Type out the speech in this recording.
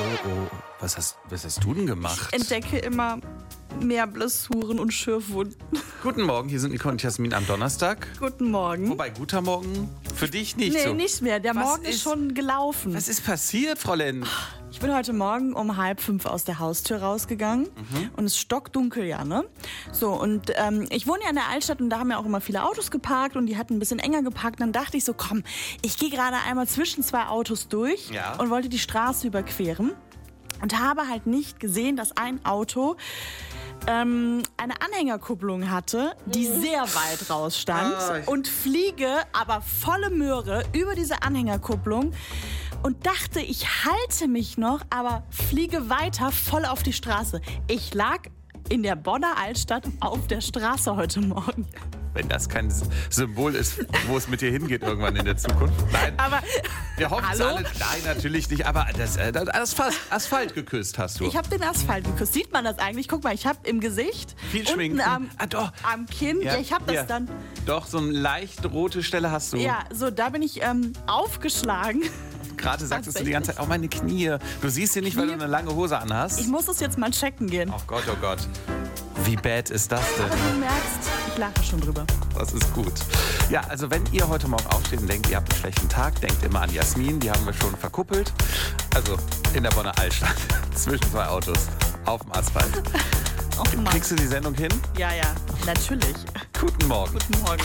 Oh, was hast du denn gemacht? Ich entdecke immer mehr Blessuren und Schürfwunden. Guten Morgen, hier sind Nicole und Jasmin am Donnerstag. Guten Morgen. Wobei, guter Morgen für dich nicht Nee, so. nicht mehr. Der Was Morgen ist schon gelaufen. Was ist passiert, Fräulein? Ich bin heute Morgen um 4:30 aus der Haustür rausgegangen. Und es ist stockdunkel, ja, ne? So, und ich wohne ja in der Altstadt und da haben ja auch immer viele Autos geparkt und die hatten ein bisschen enger geparkt. Und dann dachte ich so, komm, ich gehe gerade einmal zwischen zwei Autos durch Ja. und wollte die Straße überqueren. Und habe halt nicht gesehen, dass ein Auto eine Anhängerkupplung hatte, die sehr weit rausstand und fliege aber volle Möhre über diese Anhängerkupplung und dachte, ich halte mich noch, aber fliege weiter voll auf die Straße. Ich lag in der Bonner Altstadt auf der Straße heute Morgen. Wenn das kein Symbol ist, wo es mit dir hingeht irgendwann in der Zukunft. Nein, Aber wir hoffen es hallo? alle. Nein, natürlich nicht. Aber das Asphalt geküsst hast du. Ich habe den Asphalt geküsst. Sieht man das eigentlich? Guck mal, ich habe im Gesicht, Viel unten Schminken. am Kinn, ja, ich habe das ja. dann... Doch, so eine leicht rote Stelle hast du. Ja, so, da bin ich aufgeschlagen. Gerade sagtest du die ganze Zeit, oh meine Knie. Du siehst sie nicht, weil du eine lange Hose anhast. Ich muss es jetzt mal checken gehen. Oh Gott, oh Gott. Wie bad ist das denn? Aber du merkst, ich lache schon drüber. Das ist gut. Ja, also wenn ihr heute Morgen aufsteht und denkt, ihr habt einen schlechten Tag, denkt immer an Jasmin, die haben wir schon verkuppelt. Also in der Bonner Altstadt, zwischen zwei Autos, auf dem Asphalt. Oh Mann. Kriegst du die Sendung hin? Ja, natürlich. Guten Morgen. Guten Morgen.